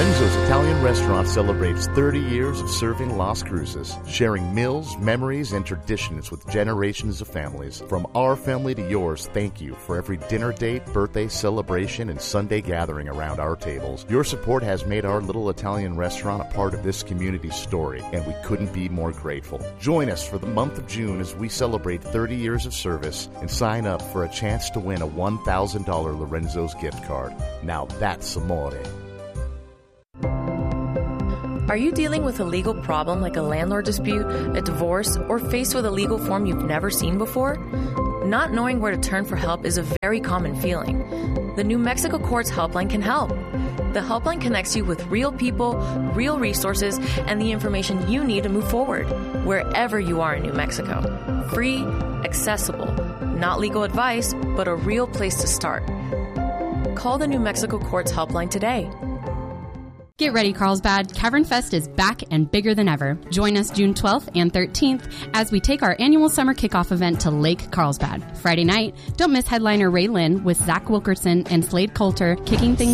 Lorenzo's Italian Restaurant celebrates 30 years of serving Las Cruces, sharing meals, memories, and traditions with generations of families. From our family to yours, thank you for every dinner date, birthday celebration, and Sunday gathering around our tables. Your support has made our little Italian restaurant a part of this community's story, and we couldn't be more grateful. Join us for the month of June as we celebrate 30 years of service and sign up for a chance to win a $1,000 Lorenzo's gift card. Now that's amore. Are you dealing with a legal problem like a landlord dispute, a divorce, or faced with a legal form you've never seen before? Not knowing where to turn for help is a very common feeling. The New Mexico Courts Helpline can help. The helpline connects you with real people, real resources, and the information you need to move forward, wherever you are in New Mexico. Free, accessible, not legal advice, but a real place to start. Call the New Mexico Courts Helpline today. Get ready, Carlsbad. Cavern Fest is back and bigger than ever. Join us June 12th and 13th as we take our annual summer kickoff event to Lake Carlsbad. Friday night, don't miss headliner Ray Lynn with Zach Wilkerson and Slade Coulter kicking things